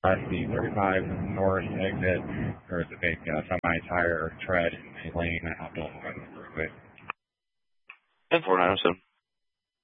the 35 north exit. There was a big semi-tire tread in the lane. I have to run through it. 10-4, 907.